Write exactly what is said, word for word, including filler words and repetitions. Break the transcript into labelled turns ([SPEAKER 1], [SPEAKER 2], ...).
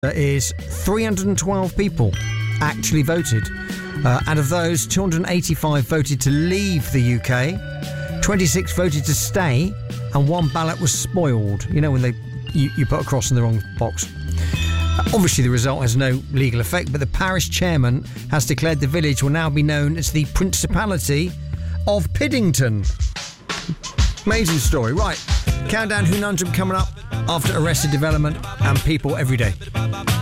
[SPEAKER 1] There is three hundred twelve people actually voted. Uh, and of those, two hundred eighty-five voted to leave the U K, twenty-six voted to stay, and one ballot was spoiled. You know, when they you, you put a cross in the wrong box. Uh, obviously, the result has no legal effect, but the parish chairman has declared the village will now be known as the Principality of Piddington. Amazing story. Right, Countdown Who Conundrum coming up after Arrested Development and People Every Day.